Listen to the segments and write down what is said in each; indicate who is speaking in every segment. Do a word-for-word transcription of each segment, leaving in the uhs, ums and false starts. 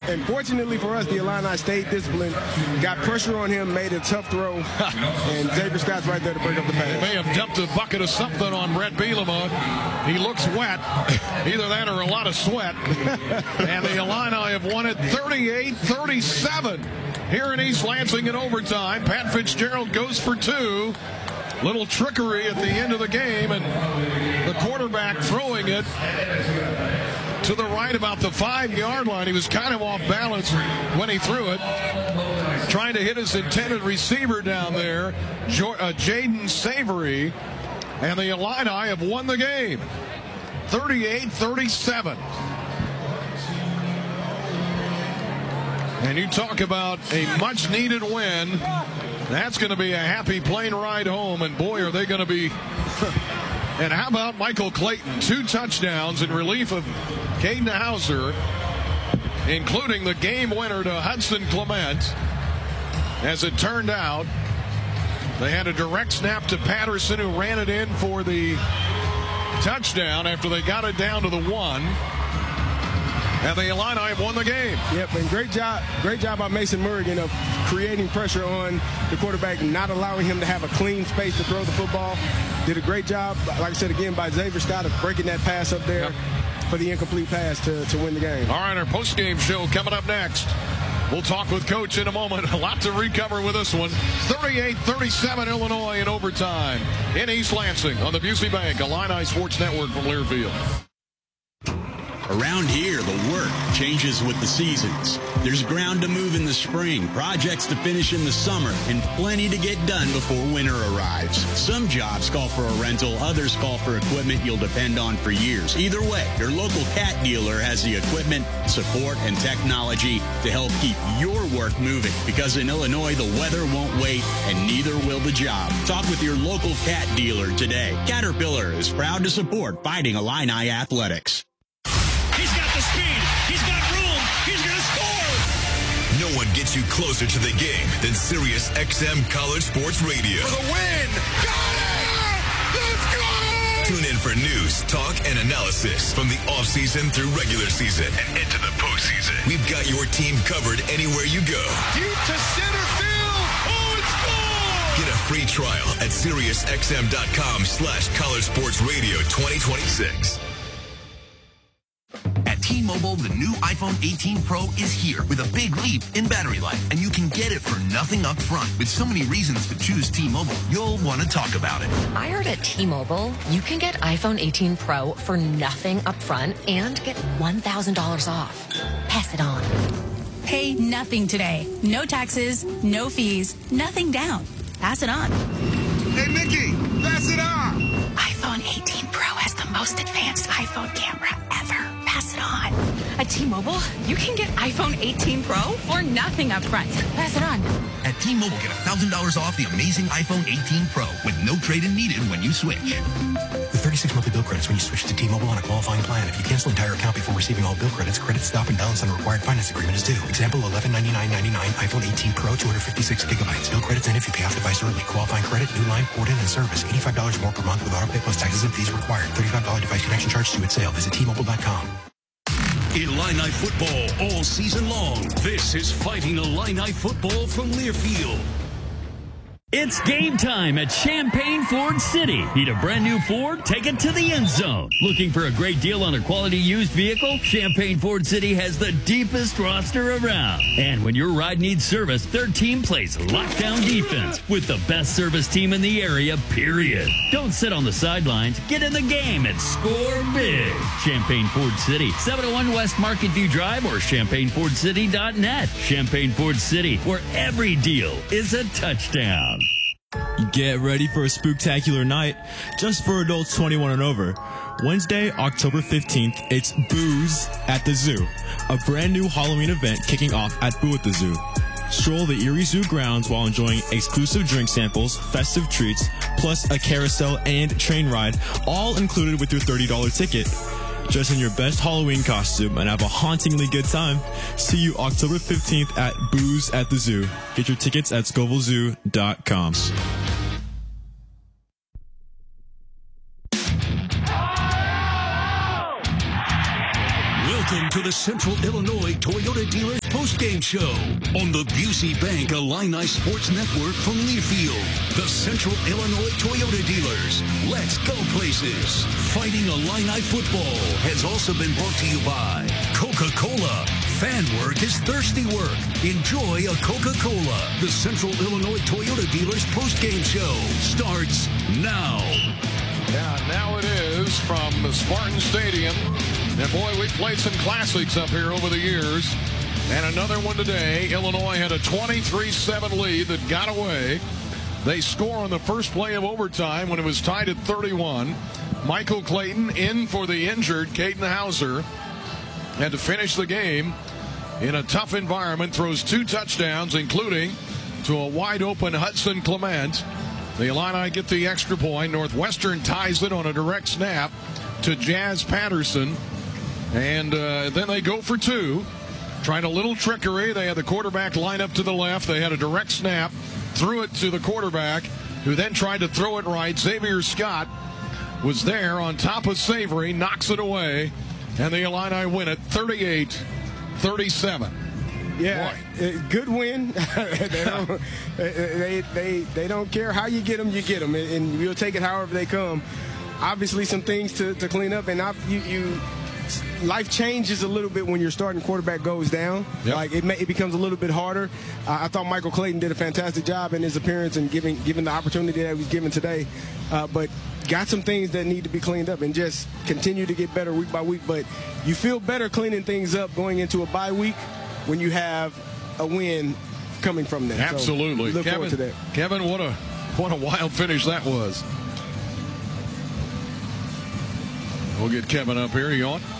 Speaker 1: and fortunately for us, the Illini stayed disciplined, got pressure on him, made a tough throw, and Xavier Scott's right there to break up the pass.
Speaker 2: They may have dumped a bucket of something on Brett Bielema. He looks wet. Either that or a lot of sweat. And the Illini have won it thirty-eight thirty-seven here in East Lansing in overtime. Pat Fitzgerald goes for two. Little trickery at the end of the game, and the quarterback throwing it to the right about the five-yard line. He was kind of off balance when he threw it, trying to hit his intended receiver down there, uh, Jaden Savory, and the Illini have won the game, thirty-eight thirty-seven. And you talk about a much-needed win. That's going to be a happy plane ride home, and boy, are they going to be. And how about Michael Clayton? Two touchdowns in relief of Caden Hauser, including the game winner to Hudson Clement. As it turned out, they had a direct snap to Patterson, who ran it in for the touchdown after they got it down to the one. And the Illini have won the game.
Speaker 1: Yep, and great job, great job by Mason Murrigan of creating pressure on the quarterback, not allowing him to have a clean space to throw the football. Did a great job, like I said again, by Xavier Scott of breaking that pass up there. Yep. For the incomplete pass to, to win the game.
Speaker 2: All right, our post-game show coming up next. We'll talk with Coach in a moment. A lot to recover with this one. thirty-eight thirty-seven Illinois in overtime in East Lansing on the Busey Bank Illini Sports Network from Learfield.
Speaker 3: Around here, the work changes with the seasons. There's ground to move in the spring, projects to finish in the summer, and plenty to get done before winter arrives. Some jobs call for a rental, others call for equipment you'll depend on for years. Either way, your local Cat dealer has the equipment, support, and technology to help keep your work moving. Because in Illinois, the weather won't wait, and neither will the job. Talk with your local Cat dealer today. Caterpillar is proud to support Fighting Illini Athletics.
Speaker 4: He's got the speed. He's got room. He's going to score.
Speaker 5: No one gets you closer to the game than Sirius X M College Sports Radio.
Speaker 4: For the win. Got it! Let's go!
Speaker 5: Tune in for news, talk, and analysis from the offseason through regular season and into the postseason. We've got your team covered anywhere you go.
Speaker 4: Deep to center field. Oh, it's gone!
Speaker 5: Get a free trial at SiriusXM.com slash College Sports Radio twenty twenty-six.
Speaker 6: At T-Mobile, the new iPhone eighteen Pro is here with a big leap in battery life, and you can get it for nothing up front. With so many reasons to choose T-Mobile, you'll want to talk about it.
Speaker 7: I heard at T-Mobile, you can get iPhone eighteen Pro for nothing up front and get one thousand dollars off. Pass it on.
Speaker 8: Pay nothing today. No taxes, no fees, nothing down. Pass it on.
Speaker 4: Hey, Mickey, pass it on.
Speaker 8: iPhone eighteen Pro has the most advanced iPhone camera ever. Pass it on. At T-Mobile, you can get iPhone eighteen Pro for nothing up front. Pass it on.
Speaker 6: At T-Mobile, get one thousand dollars off the amazing iPhone eighteen Pro with no trade-in needed when you switch.
Speaker 9: With thirty-six monthly bill credits when you switch to T-Mobile on a qualifying plan. If you cancel entire account before receiving all bill credits, credit stop and balance on a required finance agreement is due. Example, eleven ninety-nine ninety-nine, iPhone eighteen Pro, two hundred fifty-six gigabytes. Bill credits end if you pay off device early. Qualifying credit, new line, port in, and service. eighty-five dollars more per month with auto pay plus taxes and fees required. thirty-five dollars device connection charge due at sale. Visit T Mobile dot com.
Speaker 10: Illini football all season long. This is Fighting Illini football from Learfield.
Speaker 11: It's game time at Champaign Ford City. Need a brand new Ford? Take it to the end zone. Looking for a great deal on a quality used vehicle? Champaign Ford City has the deepest roster around. And when your ride needs service, their team plays lockdown defense with the best service team in the area, period. Don't sit on the sidelines. Get in the game and score big. Champaign Ford City, seven oh one West Market View Drive or champaign ford city dot net. Champaign Ford City, where every deal is a touchdown.
Speaker 12: Get ready for a spooktacular night just for adults twenty-one and over. Wednesday, October fifteenth, it's Booze at the Zoo, a brand new Halloween event kicking off at Boo at the Zoo. Stroll the Erie Zoo grounds while enjoying exclusive drink samples, festive treats, plus a carousel and train ride, all included with your thirty dollars ticket. Dress in your best Halloween costume and have a hauntingly good time. See you October fifteenth at Booze at the Zoo. Get your tickets at scoville zoo dot com.
Speaker 10: Welcome to the Central Illinois Toyota Dealers post-game show on the Busey Bank Illini Sports Network from Learfield. The Central Illinois Toyota dealers. Let's go places. Fighting Illini football has also been brought to you by Coca-Cola. Fan work is thirsty work. Enjoy a Coca-Cola. The Central Illinois Toyota dealers post-game show starts now.
Speaker 2: Yeah, now it is from the Spartan Stadium. And boy, we've played some classics up here over the years. And another one today. Illinois had a twenty-three seven lead that got away. They score on the first play of overtime when it was tied at thirty-one. Michael Clayton in for the injured Caden Hauser. Had to finish the game in a tough environment. Throws two touchdowns, including to a wide-open Hudson Clement. The Illini get the extra point. Northwestern ties it on a direct snap to Jazz Patterson. And uh, then they go for two. Tried a little trickery. They had the quarterback line up to the left. They had a direct snap. Threw it to the quarterback, who then tried to throw it right. Xavier Scott was there on top of Savory. Knocks it away. And the Illini win it thirty-eight thirty-seven.
Speaker 1: Yeah, good win. they, don't, they, they, they don't care how you get them, you get them. And you'll take it however they come. Obviously, some things to, to clean up. And I, you, you, life changes a little bit when your starting quarterback goes down. Yep. Like it, may, it becomes a little bit harder. Uh, I thought Michael Clayton did a fantastic job in his appearance and giving, given the opportunity that he was given today. Uh, but got some things that need to be cleaned up and just continue to get better week by week. But you feel better cleaning things up going into a bye week when you have a win coming from that.
Speaker 2: Absolutely.
Speaker 1: So look
Speaker 2: Kevin,
Speaker 1: forward to that.
Speaker 2: Kevin, what a what a wild finish that was. We'll get Kevin up here. You on?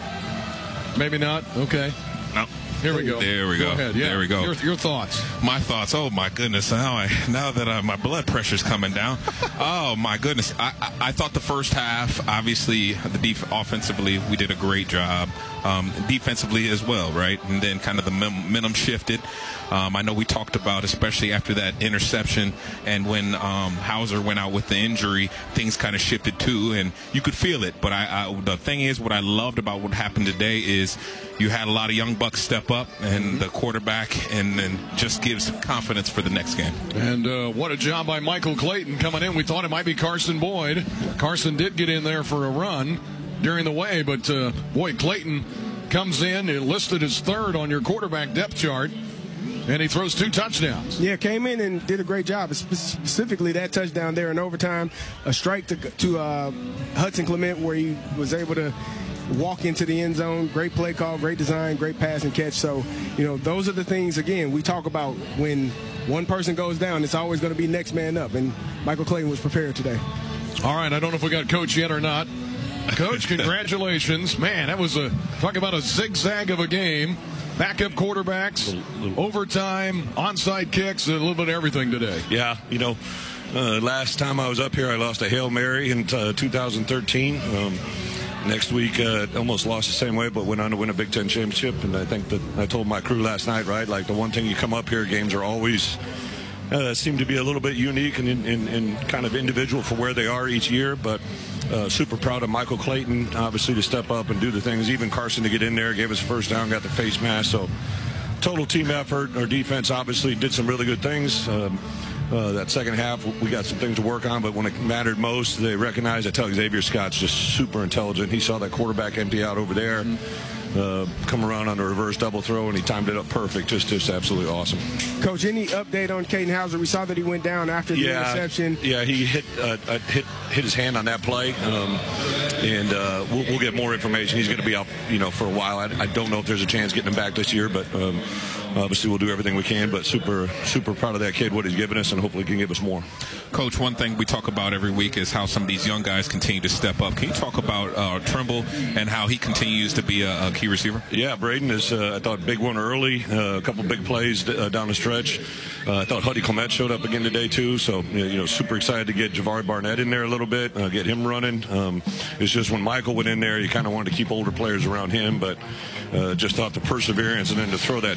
Speaker 2: Maybe not. Okay.
Speaker 13: No.
Speaker 2: Here we go.
Speaker 13: There we go.
Speaker 2: Go ahead. Yeah.
Speaker 13: There we go.
Speaker 2: Your, your thoughts.
Speaker 13: My thoughts. Oh my goodness. Now, I, now that uh, my blood pressure's coming down. Oh my goodness. I, I, I thought the first half, obviously, the def- offensively, we did a great job. Um, defensively as well, right? And then kind of the momentum shifted. Um, I know we talked about, especially after that interception and when um, Hauser went out with the injury, things kind of shifted too, and you could feel it. But I, I, the thing is, what I loved about what happened today is you had a lot of young bucks step up, and mm-hmm. the quarterback, and then just gives confidence for the next game.
Speaker 2: And uh, what a job by Michael Clayton coming in. We thought it might be Carson Boyd. Carson did get in there for a run during the way, but uh, boy, Clayton comes in, listed as third on your quarterback depth chart, and he throws two touchdowns.
Speaker 1: Yeah, came in and did a great job, specifically that touchdown there in overtime, a strike to, to uh, Hudson Clement where he was able to walk into the end zone. Great play call, great design, great pass and catch. So, you know, those are the things, again, we talk about when one person goes down, it's always going to be next man up, and Michael Clayton was prepared today. All
Speaker 2: right, I don't know if we got Coach yet or not. Coach, congratulations. Man, that was a talk about a zigzag of a game. Backup quarterbacks, little, little. overtime, onside kicks, a little bit of everything today.
Speaker 14: Yeah, you know, uh, last time I was up here, I lost a Hail Mary in uh, two thousand thirteen. Um, next week, uh, almost lost the same way, but went on to win a Big Ten championship. And I think that I told my crew last night, right, like the one thing you come up here, games are always uh, seem to be a little bit unique and, and, and kind of individual for where they are each year, but Uh, super proud of Michael Clayton, obviously, to step up and do the things. Even Carson to get in there, gave us a first down, got the face mask. So total team effort. Our defense obviously did some really good things. Um, uh, that second half, we got some things to work on, but when it mattered most, they recognized. I tell Xavier Scott's just super intelligent. He saw that quarterback empty out over there. Uh, come around on a reverse double throw, and he timed it up perfect. Just, just absolutely awesome.
Speaker 1: Coach, any update on Caden Hauser? We saw that he went down after the
Speaker 14: yeah,
Speaker 1: interception.
Speaker 14: Yeah, he hit uh, uh, hit hit his hand on that play, um, and uh, we'll, we'll get more information. He's going to be out, you know, for a while. I, I don't know if there's a chance getting him back this year, but um, obviously we'll do everything we can. But super, super proud of that kid, what he's given us, and hopefully he can give us more.
Speaker 13: Coach, one thing we talk about every week is how some of these young guys continue to step up. Can you talk about uh, Trimble and how he continues to be a, a key receiver?
Speaker 14: Yeah, Braden is, uh, I thought, big one early, uh, a couple big plays uh, down the stretch. Uh, I thought Huddy Clement showed up again today, too. So, you know, super excited to get Javari Barnett in there a little bit, uh, get him running. Um, it's just when Michael went in there, you kind of wanted to keep older players around him, but uh, just thought the perseverance and then to throw that strike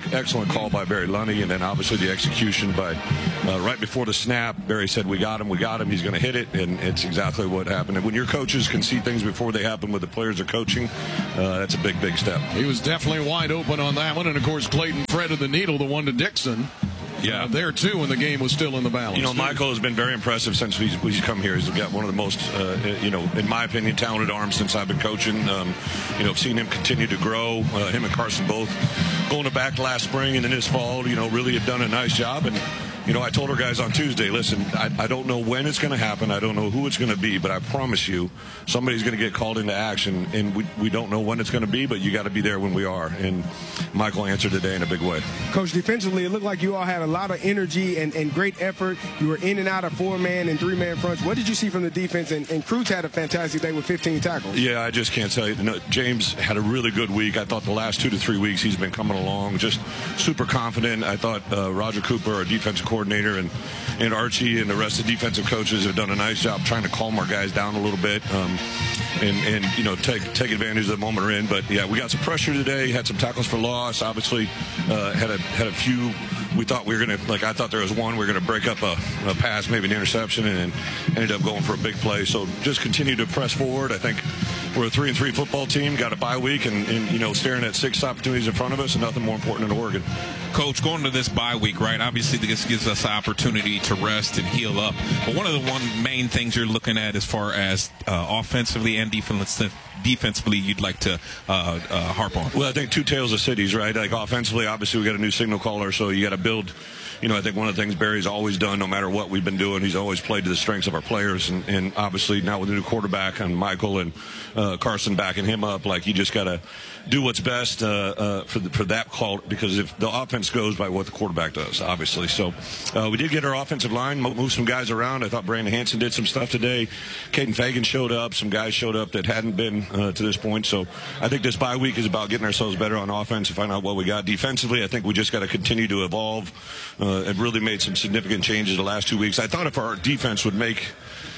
Speaker 14: excellent call by Barry Lunny, and then obviously the execution by uh, right before the snap. Barry said, we got him, we got him, he's going to hit it, and it's exactly what happened. And when your coaches can see things before they happen with the players they're coaching, uh, that's a big, big step.
Speaker 2: He was definitely wide open on that one, and of course Clayton threaded the needle, the one to Dixon.
Speaker 14: Yeah,
Speaker 2: uh, there too when the game was still in the balance.
Speaker 14: You know, Michael has been very impressive since he's, he's come here. He's got one of the most, uh, you know, in my opinion, talented arms since I've been coaching. Um, you know, I've seen him continue to grow. Uh, him and Carson both going back last spring and then this fall, you know, really have done a nice job. And you know, I told our guys on Tuesday, listen, I, I don't know when it's going to happen. I don't know who it's going to be, but I promise you somebody's going to get called into action, and we, we don't know when it's going to be, but you got to be there when we are. And Michael answered today in a big way.
Speaker 1: Coach, defensively, it looked like you all had a lot of energy and, and great effort. You were in and out of four-man and three-man fronts. What did you see from the defense? And, and Cruz had a fantastic day with fifteen tackles.
Speaker 14: Yeah, I just can't tell you. No, James had a really good week. I thought the last two to three weeks he's been coming along just super confident. I thought uh, Roger Cooper, our defensive coordinator, and, and Archie and the rest of the defensive coaches have done a nice job trying to calm our guys down a little bit um, and, and, you know, take take advantage of the moment we're in. But, yeah, we got some pressure today, had some tackles for loss, obviously uh, had a had a few. We thought we were going to, like I thought there was one, we were going to break up a, a pass, maybe an interception, and ended up going for a big play. So just continue to press forward. I think we're a three and three football team, got a bye week, and, and you know, staring at six opportunities in front of us, and nothing more important than Oregon.
Speaker 13: Coach, going to this bye week, right? Obviously, this gives us the opportunity to rest and heal up. But one of the one main things you're looking at as far as uh, offensively and defensively, defensively you'd like to uh, uh, harp on?
Speaker 14: Well, I think two tales of cities, right? Like offensively, obviously, we got a new signal caller, so you got to build. You know, I think one of the things Barry's always done, no matter what we've been doing, he's always played to the strengths of our players. And, and obviously now with the new quarterback and Michael and uh, Carson backing him up, like you just got to do what's best uh, uh, for the, for that call, because if the offense goes by what the quarterback does, obviously. So uh, we did get our offensive line, move some guys around. I thought Brandon Hanson did some stuff today. Caden Fagan showed up. Some guys showed up that hadn't been uh, to this point. So I think this bye week is about getting ourselves better on offense and find out what we got. Defensively, I think we just got to continue to evolve. Uh, and really made some significant changes the last two weeks. I thought if our defense would make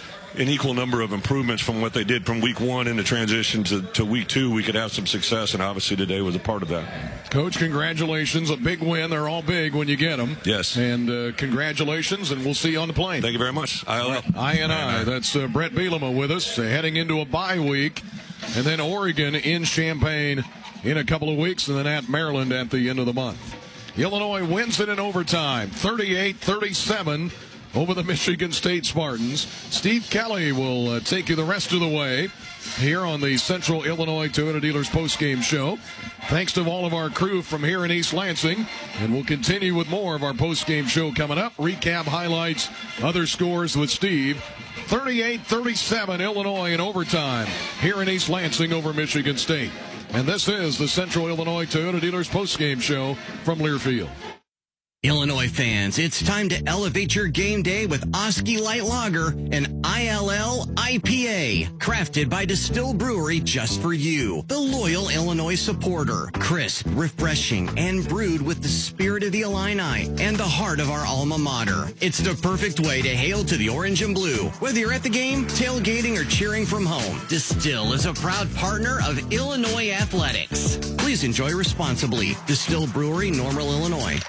Speaker 14: an equal number of improvements from what they did from week one in the transition to, to week two, we could have some success, and obviously today was a part of that.
Speaker 2: Coach, congratulations. A big win. They're all big when you get them.
Speaker 14: Yes.
Speaker 2: And uh, congratulations, and we'll see you on the plane.
Speaker 14: Thank you very much. I L L.
Speaker 2: I and I. That's uh, Brett Bielema with us, uh, heading into a bye week, and then Oregon in Champaign in a couple of weeks, and then at Maryland at the end of the month. Illinois wins it in overtime, thirty-eight thirty-seven over the Michigan State Spartans. Steve Kelly will uh, take you the rest of the way here on the Central Illinois Toyota Dealers postgame show. Thanks to all of our crew from here in East Lansing, and we'll continue with more of our postgame show coming up. Recap, highlights, other scores with Steve. thirty-eight thirty-seven Illinois in overtime here in East Lansing over Michigan State. And this is the Central Illinois Toyota Dealers postgame show from Learfield.
Speaker 15: Illinois fans, it's time to elevate your game day with Oski Light Lager, an I L L I P A, crafted by Distill Brewery just for you, the loyal Illinois supporter. Crisp, refreshing, and brewed with the spirit of the Illini and the heart of our alma mater. It's the perfect way to hail to the orange and blue. Whether you're at the game, tailgating, or cheering from home, Distill is a proud partner of Illinois Athletics. Please enjoy responsibly. Distill Brewery, Normal, Illinois.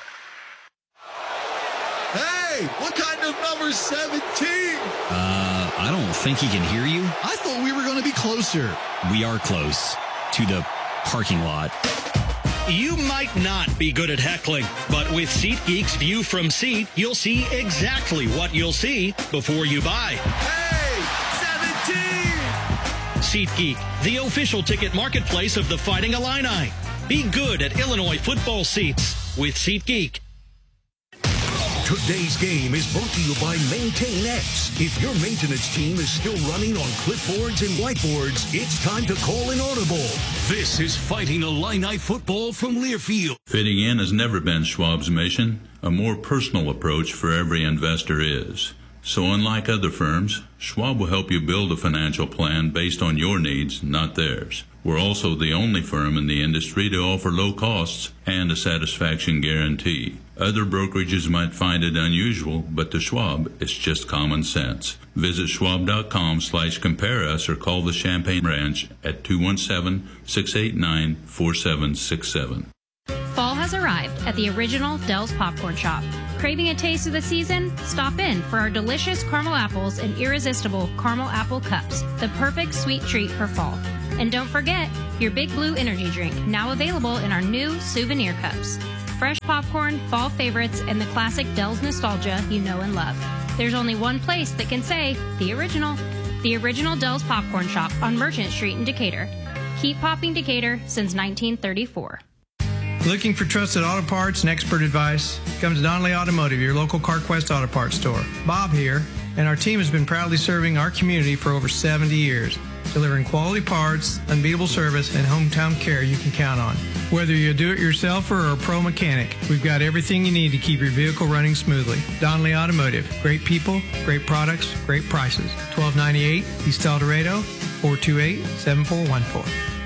Speaker 16: Hey, what kind of number seventeen?
Speaker 17: Uh, I don't think he can hear you.
Speaker 16: I thought we were going to be closer.
Speaker 17: We are close to the parking lot.
Speaker 4: You might not be good at heckling, but with SeatGeek's View from Seat, you'll see exactly what you'll see before you buy.
Speaker 16: Hey, seventeen!
Speaker 4: SeatGeek, the official ticket marketplace of the Fighting Illini. Be good at Illinois football seats with SeatGeek.
Speaker 10: Today's game is brought to you by MaintainX. If your maintenance team is still running on clipboards and whiteboards, it's time to call an audible. This is Fighting Illini football from Learfield.
Speaker 18: Fitting in has never been Schwab's mission. A more personal approach for every investor is. So unlike other firms, Schwab will help you build a financial plan based on your needs, not theirs. We're also the only firm in the industry to offer low costs and a satisfaction guarantee. Other brokerages might find it unusual, but to Schwab, it's just common sense. Visit schwab.com slash compare us or call the Champaign branch at two one seven, six eight nine, four seven six seven.
Speaker 19: Fall has arrived. arrived at the original Dell's Popcorn Shop. Craving a taste of the season? Stop in for our delicious caramel apples and irresistible caramel apple cups, the perfect sweet treat for fall. And don't forget your Big Blue energy drink, now available in our new souvenir cups. Fresh popcorn, fall favorites, and the classic Dell's nostalgia you know and love. There's only one place that can say the original. The original Dell's Popcorn Shop on Merchant Street in Decatur. Keep popping Decatur since nineteen thirty-four.
Speaker 20: Looking for trusted auto parts and expert advice? Come to Donnelly Automotive, your local CarQuest auto parts store. Bob here, and our team has been proudly serving our community for over seventy years, delivering quality parts, unbeatable service, and hometown care you can count on. Whether you're a do-it-yourselfer or a pro mechanic, we've got everything you need to keep your vehicle running smoothly. Donnelly Automotive, great people, great products, great prices. twelve ninety-eight East El Dorado, four two eight, seven four one four.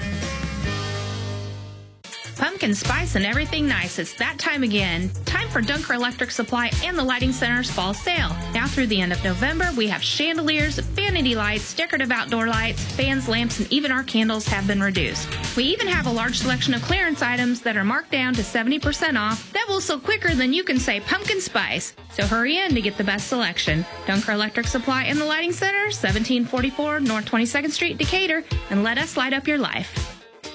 Speaker 21: Pumpkin spice and everything nice. It's that time again. Time for Dunker Electric Supply and the Lighting Center's fall sale. Now through the end of November, we have chandeliers, vanity lights, decorative outdoor lights, fans, lamps, and even our candles have been reduced. We even have a large selection of clearance items that are marked down to seventy percent off that will sell quicker than you can say pumpkin spice. So hurry in to get the best selection. Dunker Electric Supply and the Lighting Center, seventeen forty-four North twenty-second Street, Decatur, and let us light up your life.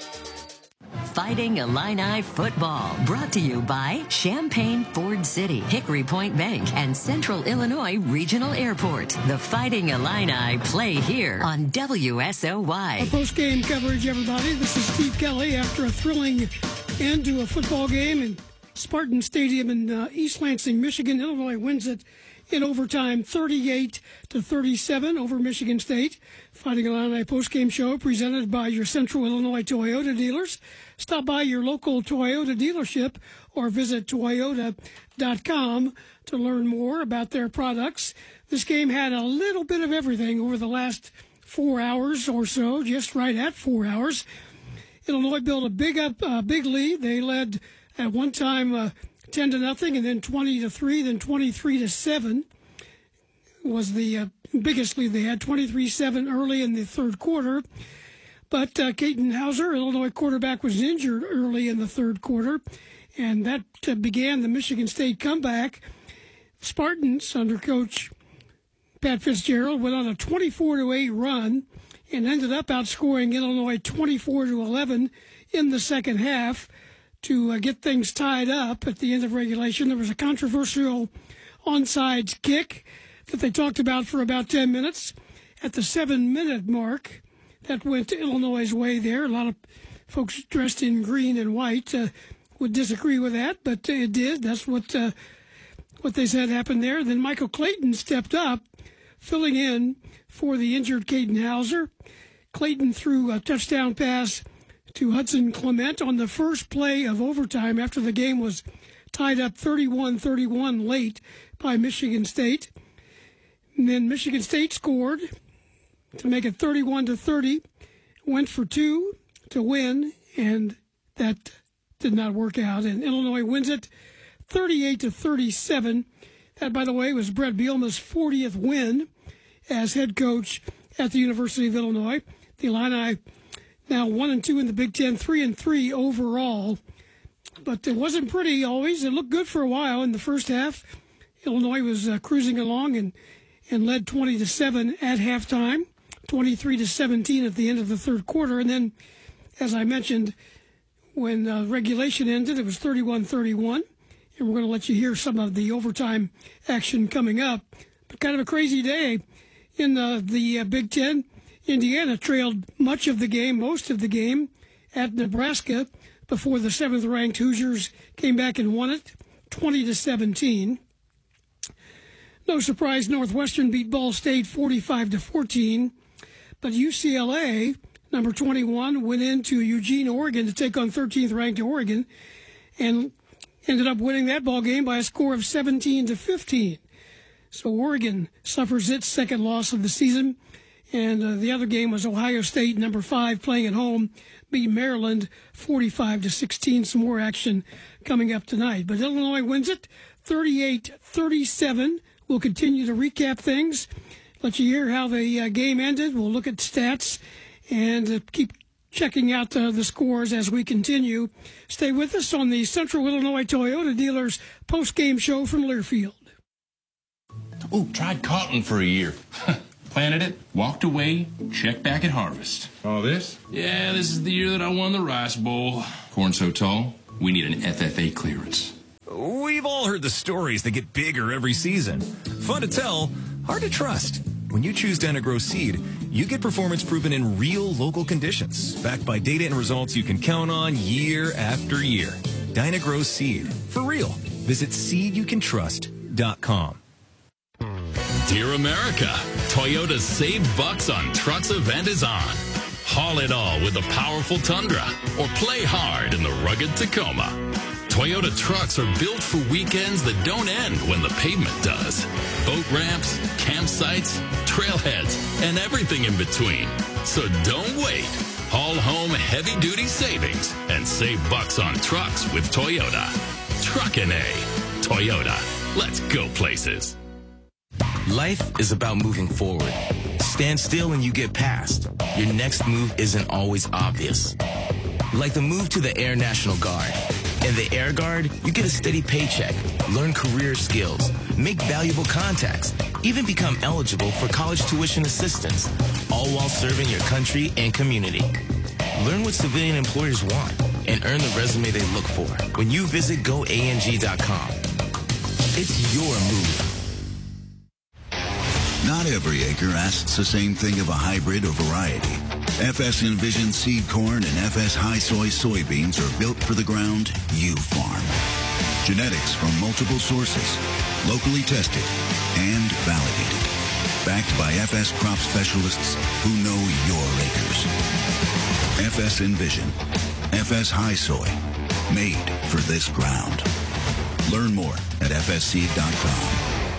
Speaker 22: Fighting Illini Football, brought to you by Champaign Ford City, Hickory Point Bank, and Central Illinois Regional Airport. The Fighting Illini play here on W S O Y.
Speaker 23: Our post-game coverage, everybody. This is Steve Kelly. After a thrilling end to a football game in Spartan Stadium in uh, East Lansing, Michigan, Illinois wins it in overtime, thirty-eight to thirty-seven over Michigan State. Fighting Illini postgame show presented by your Central Illinois Toyota dealers. Stop by your local Toyota dealership or visit toyota dot com to learn more about their products. This game had a little bit of everything over the last four hours or so, just right at four hours. Illinois built a big up, uh, big lead. They led at one time uh, ten to nothing, and then twenty to three, then twenty-three to seven was the uh, biggest lead they had. twenty-three seven early in the third quarter. But uh, Caden Hauser, Illinois quarterback, was injured early in the third quarter, and that uh, began the Michigan State comeback. Spartans, under Coach Pat Fitzgerald, went on a twenty-four to eight run and ended up outscoring Illinois twenty-four to eleven in the second half to uh, get things tied up at the end of regulation. There was a controversial onside kick that they talked about for about ten minutes. At the seven-minute mark, that went Illinois' way there. A lot of folks dressed in green and white uh, would disagree with that, but it did. That's what uh, what they said happened there. Then Michael Clayton stepped up, filling in for the injured Caden Hauser. Clayton threw a touchdown pass to Hudson Clement on the first play of overtime after the game was tied up thirty-one thirty-one late by Michigan State. And then Michigan State scored to make it thirty-one to thirty, went for two to win, and that did not work out. And Illinois wins it thirty-eight to thirty-seven. That, by the way, was Brett Bielema's fortieth win as head coach at the University of Illinois. The Illini now one and two in the Big Ten, three and three overall. But it wasn't pretty always. It looked good for a while in the first half. Illinois was uh, cruising along and, and led twenty to seven at halftime, twenty-three to seventeen at the end of the third quarter. And then, as I mentioned, when uh, regulation ended, it was thirty-one thirty-one. And we're going to let you hear some of the overtime action coming up. But kind of a crazy day in uh, the uh, Big Ten. Indiana trailed much of the game, most of the game, at Nebraska before the seventh-ranked Hoosiers came back and won it, twenty to seventeen. No surprise, Northwestern beat Ball State forty-five to fourteen. But U C L A, number twenty-one, went into Eugene, Oregon to take on thirteenth-ranked Oregon and ended up winning that ball game by a score of seventeen to fifteen. So Oregon suffers its second loss of the season. And uh, the other game was Ohio State, number five, playing at home, beat Maryland forty-five to sixteen. Some more action coming up tonight. But Illinois wins it thirty-eight thirty-seven. We'll continue to recap things, let you hear how the uh, game ended. We'll look at stats and uh, keep checking out uh, the scores as we continue. Stay with us on the Central Illinois Toyota Dealers post-game show from Learfield.
Speaker 3: Oh, tried cotton for a year. Planted it, walked away, checked back at harvest.
Speaker 5: All this?
Speaker 3: Yeah, this is the year that I won the Rice Bowl. Corn so tall, we need an F F A clearance.
Speaker 7: We've all heard the stories that get bigger every season. Fun to tell, hard to trust. When you choose Dyna-Gro Seed, you get performance proven in real local conditions, backed by data and results you can count on year after year. Dyna-Gro Seed, for real. Visit seed you can trust dot com.
Speaker 24: Dear America, Toyota's Save Bucks on Trucks event is on. Haul it all with the powerful Tundra or play hard in the rugged Tacoma. Toyota trucks are built for weekends that don't end when the pavement does. Boat ramps, campsites, trailheads, and everything in between. So don't wait. Haul home heavy-duty savings and save bucks on trucks with Toyota. Truckin' A. Toyota. Let's go places.
Speaker 25: Life is about moving forward. Stand still and you get past. Your next move isn't always obvious. Like the move to the Air National Guard. In the Air Guard, you get a steady paycheck, learn career skills, make valuable contacts, even become eligible for college tuition assistance, all while serving your country and community. Learn what civilian employers want and earn the resume they look for when you visit go A N G dot com. It's your move.
Speaker 26: Not every acre asks the same thing of a hybrid or variety. F S Envision seed corn and F S High Soy soybeans are built for the ground you farm. Genetics from multiple sources, locally tested and validated. Backed by F S crop specialists who know your acres. F S Envision, F S High Soy, made for this ground. Learn more at F S seed dot com.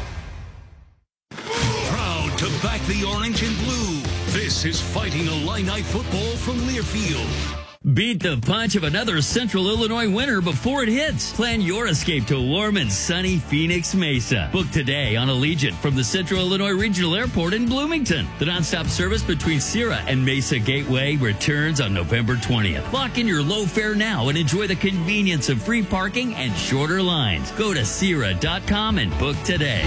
Speaker 10: To back the orange and blue, this is Fighting Illini football from Learfield.
Speaker 11: Beat the punch of another Central Illinois winter before it hits. Plan your escape to warm and sunny Phoenix Mesa. Book today on Allegiant from the Central Illinois Regional Airport in Bloomington. The nonstop service between Sierra and Mesa Gateway returns on November twentieth. Lock in your low fare now and enjoy the convenience of free parking and shorter lines. Go to Sierra dot com and book today.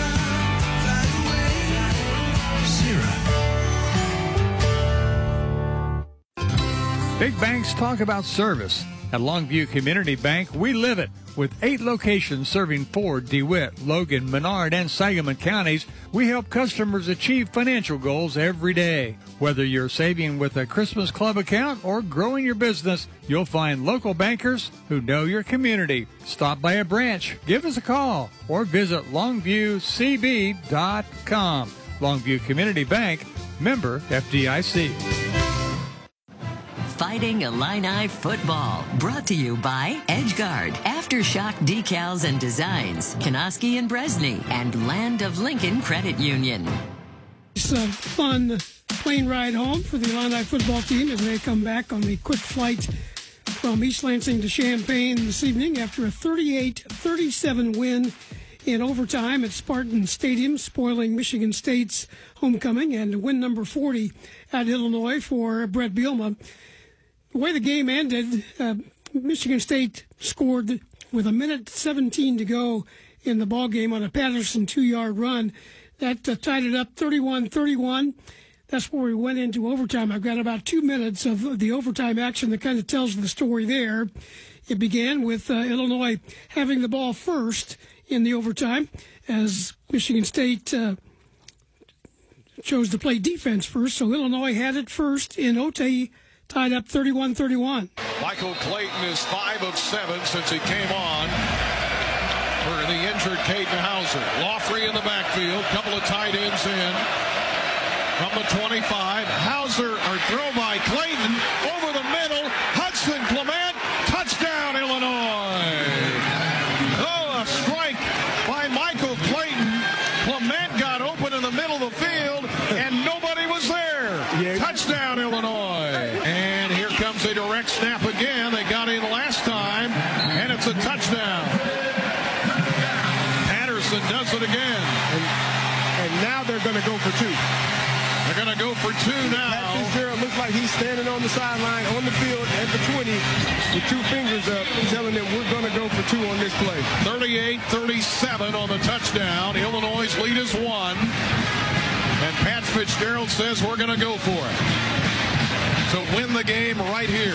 Speaker 27: Big banks talk about service. At Longview Community Bank, we live it. With eight locations serving Ford, DeWitt, Logan, Menard, and Sangamon counties, we help customers achieve financial goals every day. Whether you're saving with a Christmas Club account or growing your business, you'll find local bankers who know your community. Stop by a branch, give us a call, or visit longview c b dot com. Longview Community Bank, member F D I C.
Speaker 22: Fighting Illini football, brought to you by EdgeGuard, Aftershock Decals and Designs, Kanoski and Bresney, and Land of Lincoln Credit Union.
Speaker 23: It's a fun plane ride home for the Illini football team as they come back on the quick flight from East Lansing to Champaign this evening after a thirty-eight thirty-seven win in overtime at Spartan Stadium, spoiling Michigan State's homecoming, and win number forty at Illinois for Brett Bielema. The way the game ended, uh, Michigan State scored with a minute seventeen to go in the ball game on a Patterson two-yard run. That uh, tied it up thirty-one thirty-one. That's where we went into overtime. I've got about two minutes of the overtime action that kind of tells the story there. It began with uh, Illinois having the ball first in the overtime as Michigan State uh, chose to play defense first. So Illinois had it first in O T, tied up thirty-one thirty-one.
Speaker 2: Michael Clayton is five of seven since he came on for the injured Caden Hauser. Lawfrey in the backfield, couple of tight ends in from the twenty-five. Hauser, or throw by Clayton, over the middle. Hudson Clement, touchdown Illinois. Oh, a strike by Michael Clayton. Clement got open in the middle of the field, and nobody was there. Yeah. Touchdown Illinois. And here comes a direct snap again. They got in last time, and it's a touchdown. Patterson does it again.
Speaker 1: And, and now they're going to go for two.
Speaker 2: They're going to go for for two now.
Speaker 1: Pat Fitzgerald looks like he's standing on the sideline on the field at the twenty with two fingers up, telling them we're going to go for two on this play.
Speaker 2: thirty-eight thirty-seven on the touchdown. Illinois' lead is one. And Pat Fitzgerald says we're going to go for it to win the game right here.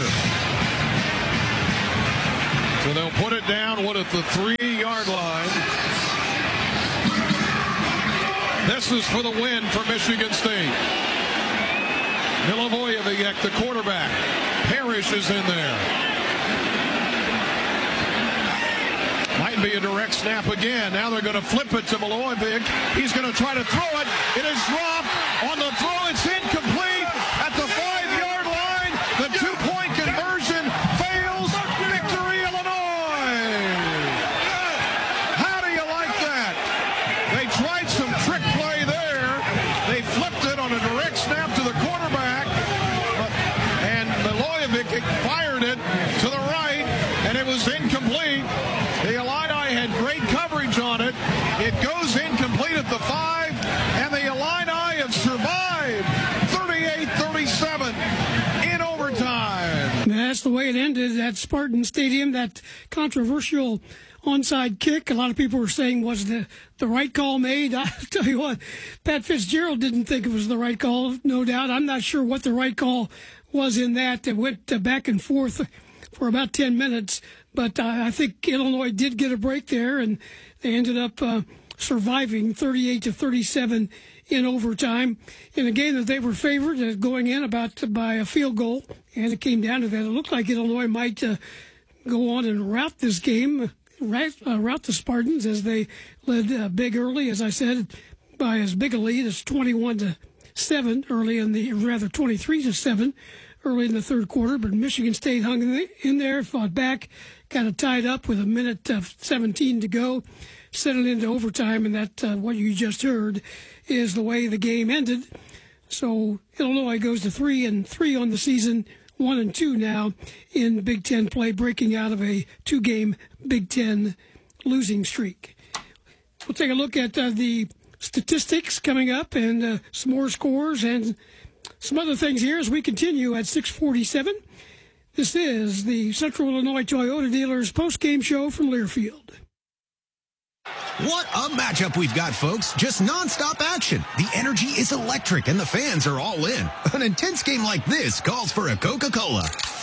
Speaker 2: So they'll put it down, what, at the three-yard line. This is for the win for Michigan State. Milivojevic, the quarterback. Parrish is in there. Might be a direct snap again. Now they're going to flip it to Milivojevic. He's going to try to throw it. It is dropped. On the throw, it's incomplete at the five-yard line. The two-point conversion fails. Victory, Illinois. How do you like that? They tried some trick play there. They flipped it on a direct snap to the quarterback. And Milivojevic fired it to the right, and it was incomplete. The Illini had great coverage on it. It goes incomplete at the five, and the Illini have survived thirty-eight thirty-seven in overtime.
Speaker 23: That's the way it ended at Spartan Stadium, that controversial onside kick. A lot of people were saying was the, the right call made. I'll tell you what, Pat Fitzgerald didn't think it was the right call, no doubt. I'm not sure what the right call was in that. It went uh, back and forth for about ten minutes. But uh, I think Illinois did get a break there, and they ended up uh, surviving thirty-eight to thirty-seven in overtime in a game that they were favored uh, going in about uh, by a field goal, and it came down to that. It looked like Illinois might uh, go on and rout this game, right, uh, rout the Spartans as they led uh, big early, as I said, by as big a lead as twenty-one to seven early in the, rather twenty-three to seven early in the third quarter. But Michigan State hung in, the, in there, fought back, kind of tied up with a minute uh, seventeen to go, settled into overtime, and that uh, what you just heard is the way the game ended. So Illinois goes to three and three on the season, one and two now in Big Ten play, breaking out of a two-game Big Ten losing streak. We'll take a look at uh, the statistics coming up and uh, some more scores and some other things here as we continue at six forty-seven. This is the Central Illinois Toyota Dealers post-game show from Learfield.
Speaker 5: What a matchup we've got, folks. Just nonstop action. The energy is electric and the fans are all in. An intense game like this calls for a Coca-Cola.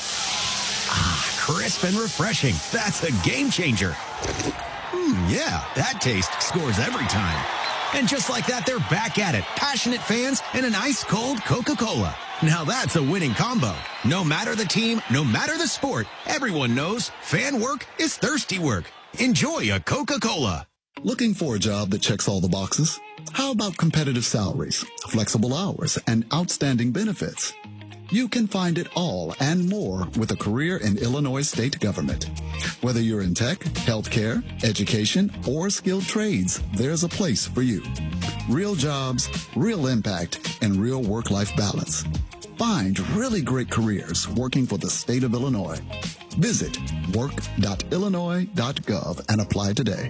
Speaker 5: Ah, crisp and refreshing. That's a game changer. Hmm, yeah, that taste scores every time. And just like that, they're back at it. Passionate fans and an ice-cold Coca-Cola. Now that's a winning combo. No matter the team, no matter the sport, everyone knows fan work is thirsty work. Enjoy a Coca-Cola.
Speaker 6: Looking for a job that checks all the boxes? How about competitive salaries, flexible hours, and outstanding benefits? You can find it all and more with a career in Illinois state government. Whether you're in tech, healthcare, education, or skilled trades, there's a place for you. Real jobs, real impact, and real work-life balance. Find really great careers working for the state of Illinois. Visit work dot illinois dot gov and apply today.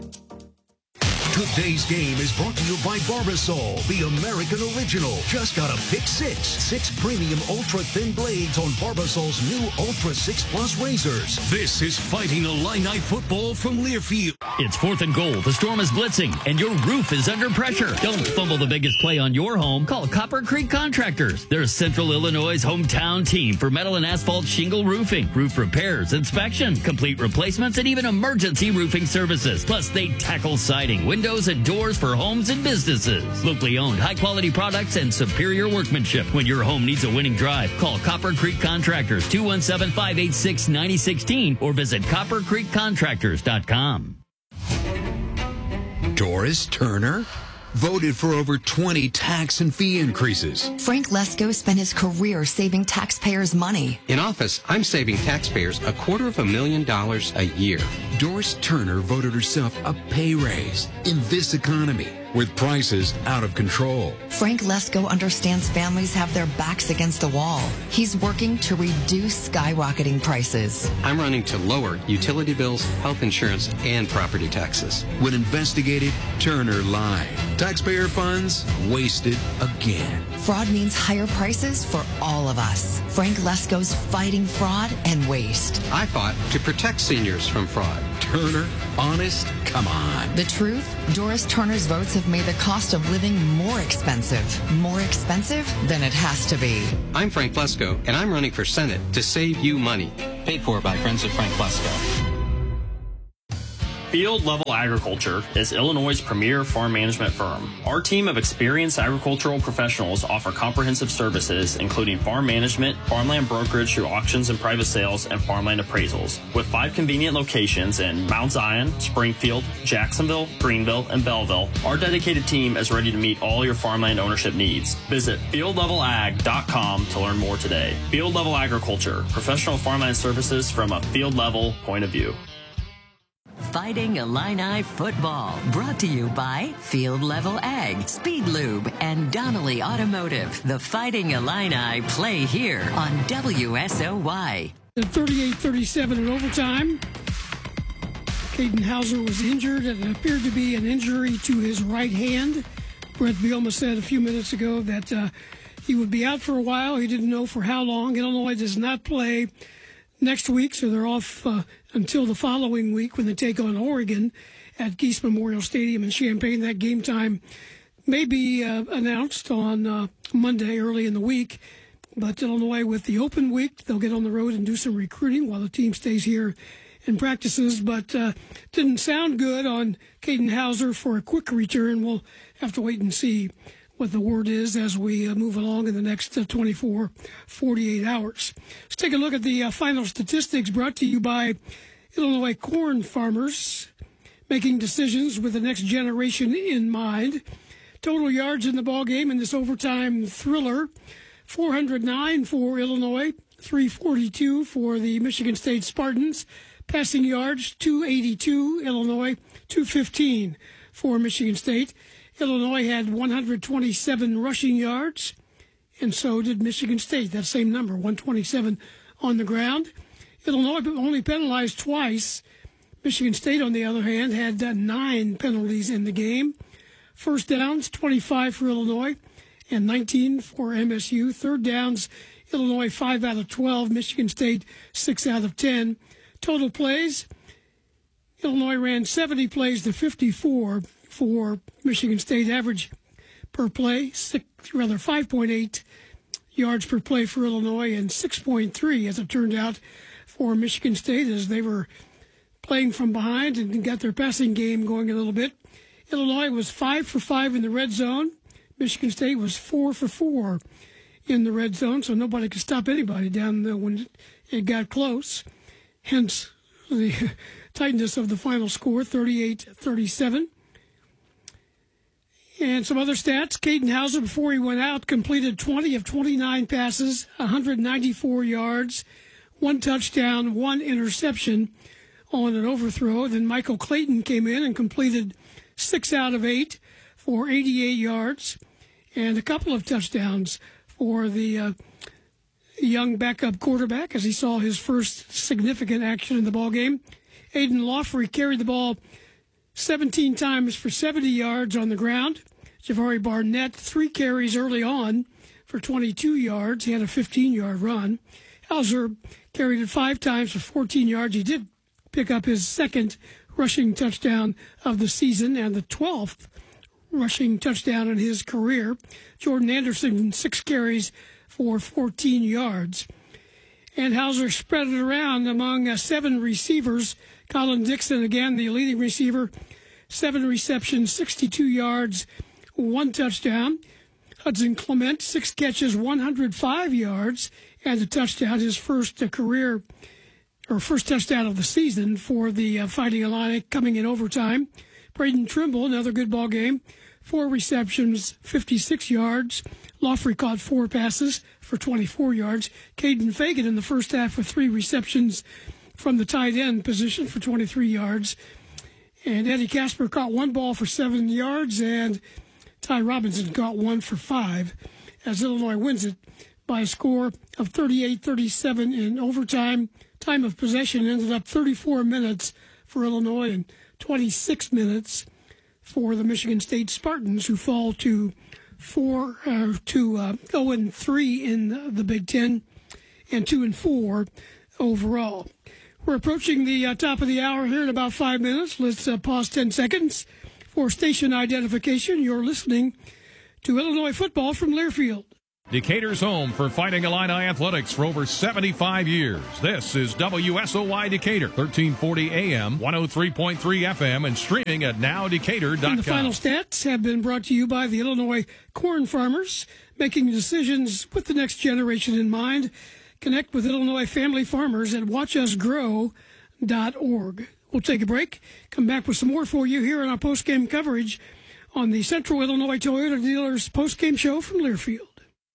Speaker 10: Today's game is brought to you by Barbasol, the American original. Just got a pick six. Six premium ultra-thin blades on Barbasol's new Ultra six Plus razors. This is Fighting Illini football from Learfield.
Speaker 11: It's fourth and goal. The storm is blitzing, and your roof is under pressure. Don't fumble the biggest play on your home. Call Copper Creek Contractors. They're Central Illinois' hometown team for metal and asphalt shingle roofing, roof repairs, inspection, complete replacements, and even emergency roofing services. Plus, they tackle siding, windows, and doors for homes and businesses. Locally owned, high-quality products and superior workmanship. When your home needs a winning drive, call Copper Creek Contractors, two one seven, five eight six, nine zero one six or visit copper creek contractors dot com.
Speaker 8: Doris Turner? Voted for over twenty tax and fee increases.
Speaker 9: Frank Lesko spent his career saving taxpayers' money.
Speaker 12: In office, I'm saving taxpayers a quarter of a million dollars a year.
Speaker 8: Doris Turner voted herself a pay raise. In this economy, with prices out of control.
Speaker 9: Frank Lesko understands families have their backs against the wall. He's working to reduce skyrocketing prices.
Speaker 12: I'm running to lower utility bills, health insurance, and property taxes.
Speaker 8: When investigated, Turner lied. Taxpayer funds wasted again.
Speaker 9: Fraud means higher prices for all of us. Frank Lesko's fighting fraud and waste.
Speaker 12: I fought to protect seniors from fraud.
Speaker 8: Turner, honest? Come on.
Speaker 9: The truth? Doris Turner's votes have made the cost of living more expensive. More expensive than it has to be.
Speaker 12: I'm Frank Lesko, and I'm running for Senate to save you money.
Speaker 4: Paid for by Friends of Frank Lesko. Field Level Agriculture is Illinois' premier farm management firm. Our team of experienced agricultural professionals offer comprehensive services, including farm management, farmland brokerage through auctions and private sales, and farmland appraisals. With five convenient locations in Mount Zion, Springfield, Jacksonville, Greenville, and Belleville, our dedicated team is ready to meet all your farmland ownership needs. Visit field level ag dot com to learn more today. Field Level Agriculture, professional farmland services from a field level point of view.
Speaker 22: Fighting Illini football, brought to you by Field Level Ag, Speed Lube, and Donnelly Automotive. The Fighting Illini play here on W S O Y.
Speaker 23: thirty-eight thirty-seven in overtime. Caden Hauser was injured. It appeared to be an injury to his right hand. Brett Bielema said a few minutes ago that uh, he would be out for a while. He didn't know for how long. Illinois does not play next week, so they're off uh, until the following week when they take on Oregon at Geese Memorial Stadium in Champaign. That game time may be uh, announced on uh, Monday early in the week. But Illinois, with the open week, they'll get on the road and do some recruiting while the team stays here and practices. But uh, didn't sound good on Caden Hauser for a quick return. We'll have to wait and see what the word is as we uh, move along in the next uh, twenty-four, forty-eight hours. Let's take a look at the uh, final statistics brought to you by Illinois corn farmers, making decisions with the next generation in mind. Total yards in the ball game in this overtime thriller: four hundred nine for Illinois, three forty-two for the Michigan State Spartans. Passing yards, two eighty-two Illinois, two fifteen for Michigan State. Illinois had one hundred twenty-seven rushing yards, and so did Michigan State. That same number, one twenty-seven on the ground. Illinois only penalized twice. Michigan State, on the other hand, had uh, nine penalties in the game. First downs, twenty-five for Illinois and nineteen for M S U. Third downs, Illinois five out of twelve. Michigan State six out of ten. Total plays, Illinois ran seventy plays to fifty-four for Michigan State. Average per play, six, rather five point eight yards per play for Illinois and six point three, as it turned out, for Michigan State, as they were playing from behind and got their passing game going a little bit. Illinois was five for five in the red zone. Michigan State was four for four in the red zone, so nobody could stop anybody down there when it got close. Hence the tightness of the final score, thirty-eight thirty-seven. And some other stats. Caden Hauser, before he went out, completed twenty of twenty-nine passes, one hundred ninety-four yards, one touchdown, one interception on an overthrow. Then Michael Clayton came in and completed six out of eight for eighty-eight yards and a couple of touchdowns for the uh, young backup quarterback as he saw his first significant action in the ballgame. Aiden Lawfrey carried the ball seventeen times for seventy yards on the ground. Javari Barnett, three carries early on for twenty-two yards. He had a fifteen-yard run. Hauser carried it five times for fourteen yards. He did pick up his second rushing touchdown of the season and the twelfth rushing touchdown in his career. Jordan Anderson, six carries for fourteen yards. And Hauser spread it around among uh, seven receivers. Colin Dixon, again, the leading receiver, seven receptions, sixty-two yards, one touchdown. Hudson Clement, six catches, one hundred five yards, and a touchdown, his first uh, career, or first touchdown of the season for the uh, Fighting Illini, coming in overtime. Braden Trimble, another good ball game, four receptions, fifty-six yards. Lawfrey caught four passes for twenty-four yards. Caden Fagan in the first half with three receptions from the tight end position for twenty-three yards. And Eddie Casper caught one ball for seven yards, and Ty Robinson caught one for five, as Illinois wins it by a score of thirty-eight thirty-seven in overtime. Time of possession ended up thirty-four minutes for Illinois and twenty-six minutes for the Michigan State Spartans, who fall to four uh, to uh, zero and three in the Big Ten and two and four overall. We're approaching the uh, top of the hour here in about five minutes. Let's uh, pause ten seconds for station identification. You're listening to Illinois football from Learfield.
Speaker 2: Decatur's home for Fighting Illini athletics for over seventy-five years. This is W S O Y Decatur, thirteen forty A M, one oh three point three F M, and streaming at now decatur dot com.
Speaker 23: And the final stats have been brought to you by the Illinois corn farmers, making decisions with the next generation in mind. Connect with Illinois family farmers at watch us grow dot org. We'll take a break, come back with some more for you here on our post-game coverage on the Central Illinois Toyota Dealers post-game show from Learfield.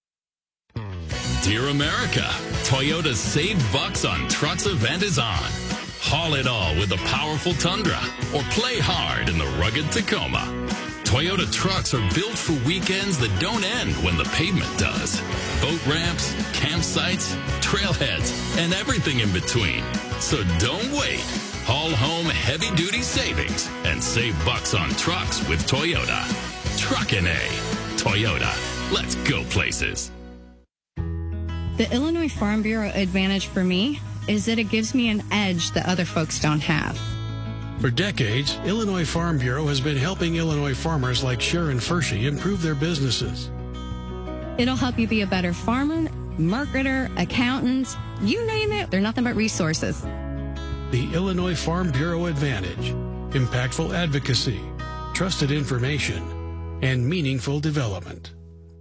Speaker 24: Dear America, Toyota's Save Bucks on Trucks event is on. Haul it all with the powerful Tundra or play hard in the rugged Tacoma. Toyota trucks are built for weekends that don't end when the pavement does. Boat ramps, campsites, trailheads, and everything in between. So don't wait. Haul home heavy-duty savings and save bucks on trucks with Toyota. Truckin' A. Toyota. Let's go places.
Speaker 13: The Illinois Farm Bureau advantage for me is that it gives me an edge that other folks don't have.
Speaker 14: For decades, Illinois Farm Bureau has been helping Illinois farmers like Sharon Fershey improve their businesses.
Speaker 13: It'll help you be a better farmer, marketer, accountant, you name it, they're nothing but resources.
Speaker 14: The Illinois Farm Bureau Advantage: impactful advocacy, trusted information, and meaningful development.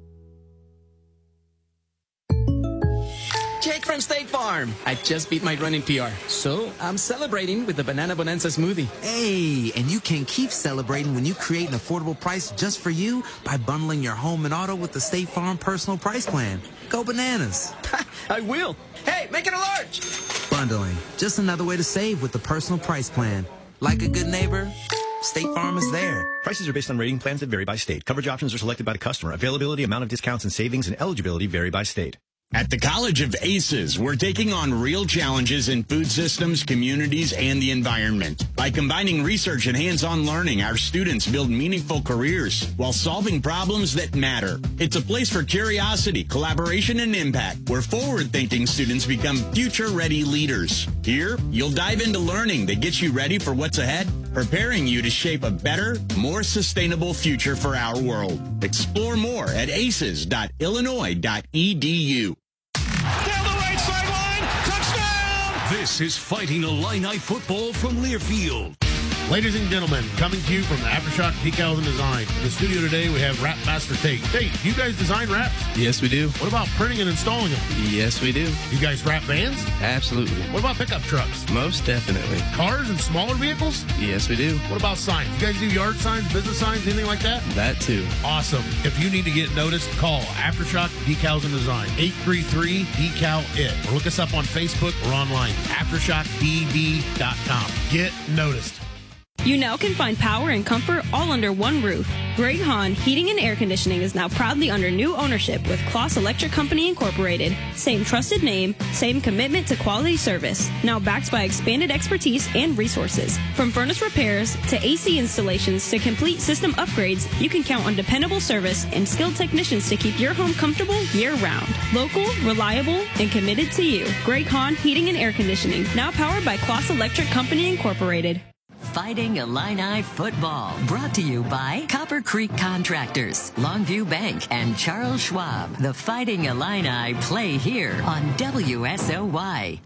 Speaker 15: Jake from State Farm. I just beat my running P R, so I'm celebrating with the Banana Bonanza smoothie.
Speaker 16: Hey, and you can keep celebrating when you create an affordable price just for you by bundling your home and auto with the State Farm Personal Price Plan. Go bananas.
Speaker 15: I will. Hey, make it a large.
Speaker 16: Bundling, just another way to save with the Personal Price Plan. Like a good neighbor, State Farm is there.
Speaker 17: Prices are based on rating plans that vary by state. Coverage options are selected by the customer. Availability, amount of discounts and savings, and eligibility vary by state.
Speaker 18: At the College of Aces, we're taking on real challenges in food systems, communities, and the environment. By combining research and hands-on learning, our students build meaningful careers while solving problems that matter. It's a place for curiosity, collaboration, and impact, where forward-thinking students become future-ready leaders. Here, you'll dive into learning that gets you ready for what's ahead, preparing you to shape a better, more sustainable future for our world. Explore more at aces dot illinois dot e d u.
Speaker 10: Down the right sideline, touchdown! This is Fighting Illini football from Learfield.
Speaker 19: Ladies and gentlemen, coming to you from the Aftershock Decals and Design. In the studio today, we have Wrap Master Tate. Tate, do you guys design wraps?
Speaker 12: Yes, we do.
Speaker 19: What about printing and installing them?
Speaker 12: Yes, we do.
Speaker 19: You guys wrap vans?
Speaker 12: Absolutely.
Speaker 19: What about pickup trucks?
Speaker 12: Most definitely.
Speaker 19: Cars and smaller vehicles?
Speaker 12: Yes, we do.
Speaker 19: What about signs? You guys do yard signs, business signs, anything like that?
Speaker 12: That too.
Speaker 19: Awesome. If you need to get noticed, call Aftershock Decals and Design. eight three three, D C A L I T. Or look us up on Facebook or online. aftershock d d dot com. Get noticed.
Speaker 28: You now can find power and comfort all under one roof. Greg Hahn Heating and Air Conditioning is now proudly under new ownership with Kloss Electric Company Incorporated. Same trusted name, same commitment to quality service. Now backed by expanded expertise and resources. From furnace repairs to A C installations to complete system upgrades, you can count on dependable service and skilled technicians to keep your home comfortable year-round. Local, reliable, and committed to you. Greg Hahn Heating and Air Conditioning, now powered by Kloss Electric Company Incorporated.
Speaker 22: Fighting Illini football, brought to you by Copper Creek Contractors, Longview Bank, and Charles Schwab. The Fighting Illini play here on W S O Y.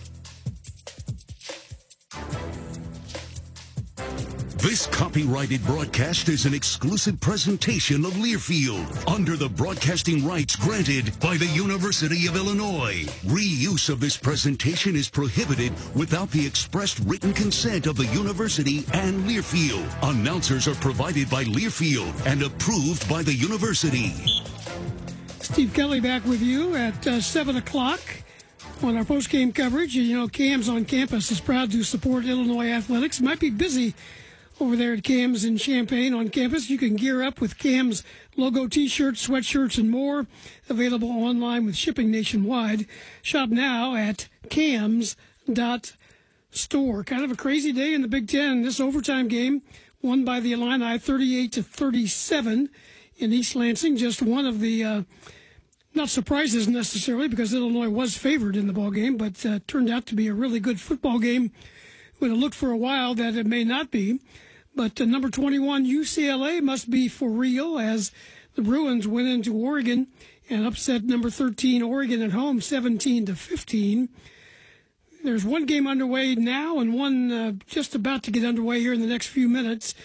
Speaker 10: This copyrighted broadcast is an exclusive presentation of Learfield under the broadcasting rights granted by the University of Illinois. Reuse of this presentation is prohibited without the expressed written consent of the university and Learfield. Announcers are provided by Learfield and approved by the university.
Speaker 23: Steve Kelly back with you at uh, seven o'clock on our post-game coverage. You know, Cam's on campus is proud to support Illinois athletics. Might be busy over there at Cam's in Champaign on campus. You can gear up with Cam's logo T-shirts, sweatshirts, and more. Available online with shipping nationwide. Shop now at cams dot store. Kind of a crazy day in the Big Ten. This overtime game won by the Illini thirty-eight to thirty-seven in East Lansing. Just one of the, uh, not surprises necessarily, because Illinois was favored in the ball game, but uh, turned out to be a really good football game. Would have looked for a while that it may not be. But uh, number twenty-one, U C L A, must be for real, as the Bruins went into Oregon and upset number thirteen, Oregon at home, seventeen to fifteen. There's one game underway now and one uh, just about to get underway here in the next few minutes.